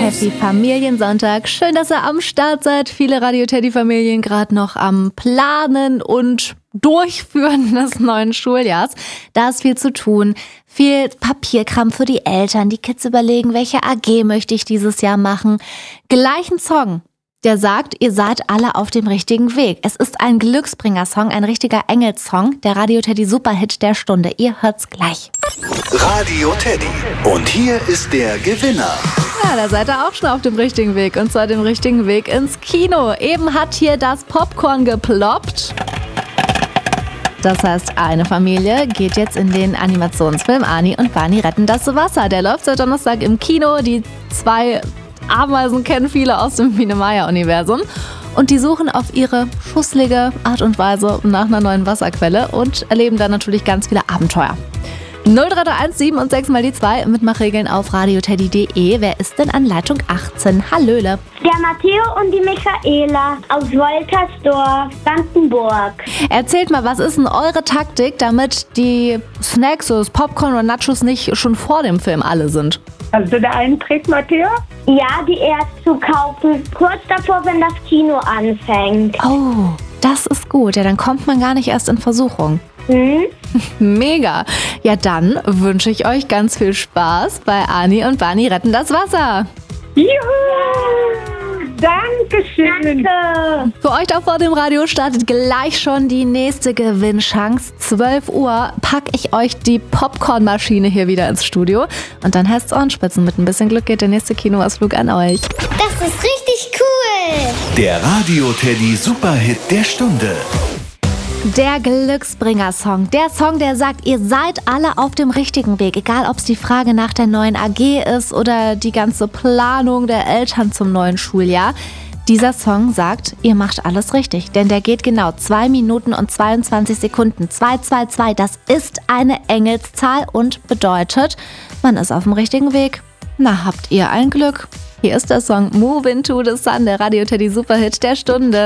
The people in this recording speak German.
Happy Familiensonntag. Schön, dass ihr am Start seid. Viele Radio Teddy Familien gerade noch am Planen und Durchführen des neuen Schuljahrs. Da ist viel zu tun. Viel Papierkram für die Eltern. Die Kids überlegen, welche AG möchte ich dieses Jahr machen. Gleich ein Song, der sagt, ihr seid alle auf dem richtigen Weg. Es ist ein Glücksbringer-Song, ein richtiger Engelssong, der Radio Teddy Superhit der Stunde. Ihr hört's gleich. Radio Teddy. Und hier ist der Gewinner. Ja, da seid ihr auch schon auf dem richtigen Weg. Und zwar dem richtigen Weg ins Kino. Eben hat hier das Popcorn geploppt. Das heißt, eine Familie geht jetzt in den Animationsfilm Ani und Barney retten das Wasser. Der läuft seit Donnerstag im Kino. Die 2 Ameisen kennen viele aus dem Biene-Meier-Universum. Und die suchen auf ihre schusselige Art und Weise nach einer neuen Wasserquelle und erleben dann natürlich ganz viele Abenteuer. 0331 7 und 6 mal die 2, Mitmachregeln auf radioteddy.de. Wer ist denn an Leitung 18? Hallöle. Der Matteo und die Michaela aus Woltersdorf, Brandenburg. Erzählt mal, was ist denn eure Taktik, damit die Snacks, so das Popcorn oder Nachos nicht schon vor dem Film alle sind? Hast du da einen Trick, Matteo? Ja, die erst zu kaufen, kurz davor, wenn das Kino anfängt. Oh, das ist gut. Ja, dann kommt man gar nicht erst in Versuchung. Mega. Ja, dann wünsche ich euch ganz viel Spaß bei Ani und Barney retten das Wasser. Juhu! Dankeschön. Danke. Für euch da vor dem Radio startet gleich schon die nächste Gewinnchance. 12 Uhr packe ich euch die Popcornmaschine hier wieder ins Studio. Und dann heißt es Ohrenspitzen. Mit ein bisschen Glück geht der nächste Kinoausflug an euch. Das ist richtig cool. Der Radio Teddy Superhit der Stunde. Der Glücksbringer-Song. Der Song, der sagt, ihr seid alle auf dem richtigen Weg. Egal, ob es die Frage nach der neuen AG ist oder die ganze Planung der Eltern zum neuen Schuljahr. Dieser Song sagt, ihr macht alles richtig. Denn der geht genau 2 Minuten und 22 Sekunden. 222, das ist eine Engelszahl und bedeutet, man ist auf dem richtigen Weg. Na, habt ihr ein Glück. Hier ist der Song Move Into the Sun, der Radio Teddy Superhit der Stunde.